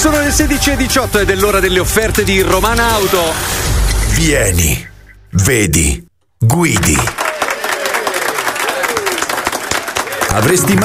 Sono le 16:18 ed è l'ora delle offerte di Romana Auto. Vieni, vedi, guidi. Avresti mai